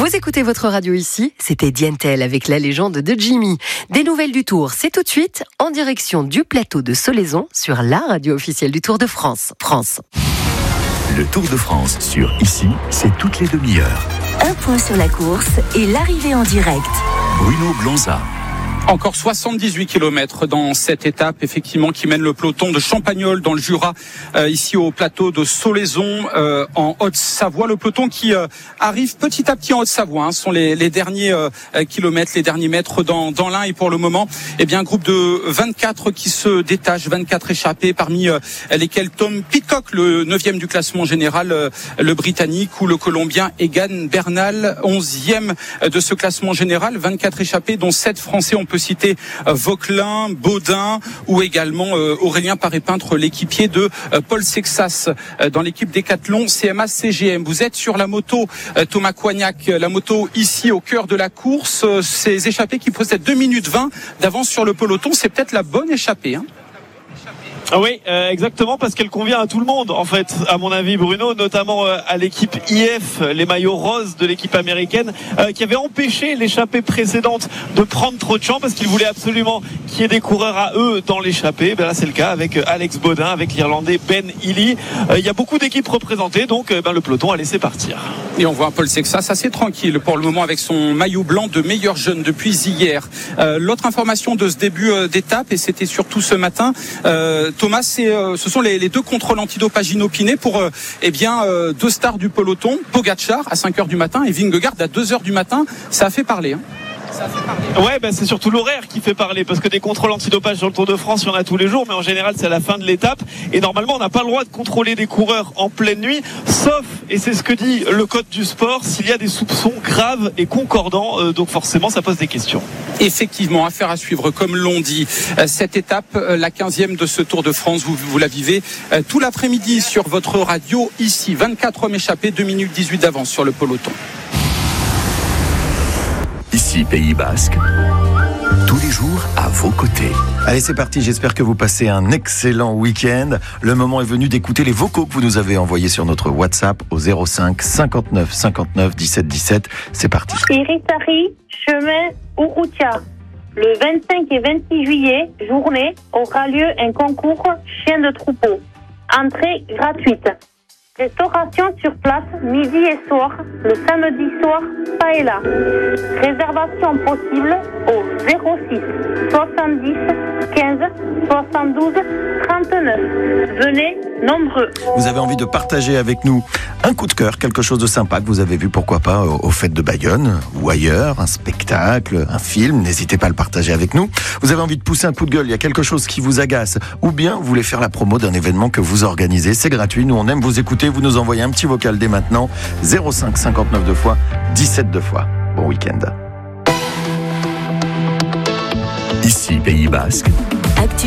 Vous écoutez votre radio ici, c'était Dientel avec la légende de Jimmy. Des nouvelles du Tour, c'est tout de suite en direction du plateau de Solaizon sur la radio officielle du Tour de France. Le Tour de France sur Ici, c'est toutes les demi-heures. Un point sur la course et l'arrivée en direct. Bruno Blanza. Encore 78 km dans cette étape, effectivement, qui mène le peloton de Champagnole dans le Jura, ici au plateau de Solaizon, en Haute-Savoie. Le peloton qui arrive petit à petit en Haute-Savoie. Ce sont les derniers kilomètres, les derniers mètres dans l'Ain. Et pour le moment, un groupe de 24 qui se détache, 24 échappés, parmi lesquels Tom Pidcock, le 9e du classement général, le Britannique, ou le Colombien Egan Bernal, 11e de ce classement général. 24 échappés, dont 7 Français. On peut citer Vauquelin, Baudin ou également Aurélien Paré-Peintre, l'équipier de Paul Sexas dans l'équipe Décathlon CMA CGM. Vous êtes sur la moto Thomas Coignac, la moto ici au cœur de la course. Ces échappés qui possèdent 2 minutes 20 d'avance sur le peloton, c'est peut-être la bonne échappée, Oui, exactement, parce qu'elle convient à tout le monde, en fait, à mon avis, Bruno, notamment à l'équipe IF, les maillots roses de l'équipe américaine, qui avait empêché l'échappée précédente de prendre trop de champ parce qu'ils voulaient absolument qu'il y ait des coureurs à eux dans l'échappée. Là, c'est le cas avec Alex Baudin, avec l'Irlandais Ben Healy. Il y a beaucoup d'équipes représentées, donc le peloton a laissé partir. Et on voit un Paul Sexas assez tranquille pour le moment avec son maillot blanc de meilleur jeune depuis hier. L'autre information de ce début d'étape, et c'était surtout ce matin, Thomas, ce sont les 2 contrôles antidopage inopinés pour 2 stars du peloton, Pogačar à 5h du matin et Vingegaard à 2h du matin. Ça a fait parler. Ouais, c'est surtout l'horaire qui fait parler, parce que des contrôles antidopage sur le Tour de France, il y en a tous les jours, mais en général c'est à la fin de l'étape, et normalement on n'a pas le droit de contrôler des coureurs en pleine nuit, sauf, et c'est ce que dit le code du sport, s'il y a des soupçons graves et concordants, donc forcément ça pose des questions. Effectivement, affaire à suivre, comme l'on dit. Cette étape, la 15e de ce Tour de France, vous la vivez tout l'après-midi sur votre radio ici. 24 hommes échappés, 2 minutes 18 d'avance sur le peloton. Ici, Pays Basque, tous les jours à vos côtés. Allez, c'est parti, j'espère que vous passez un excellent week-end. Le moment est venu d'écouter les vocaux que vous nous avez envoyés sur notre WhatsApp au 05 59 59 17 17. C'est parti. Iritari, chemin Ouroutia. Le 25 et 26 juillet, journée, aura lieu un concours chien de troupeau. Entrée gratuite. Restauration sur place, midi et soir. Le samedi soir, paella. Réservation possible au 06 70 15 72 39. Venez nombreux. Vous avez envie de partager avec nous un coup de cœur, quelque chose de sympa que vous avez vu, pourquoi pas, aux fêtes de Bayonne ou ailleurs, un spectacle, un film, n'hésitez pas à le partager avec nous. Vous avez envie de pousser un coup de gueule, il y a quelque chose qui vous agace, ou bien vous voulez faire la promo d'un événement que vous organisez, c'est gratuit, nous on aime vous écouter, vous nous envoyez un petit vocal dès maintenant, 05 59 2 fois, 17 2 fois. Bon week-end. Ici, Pays Basque.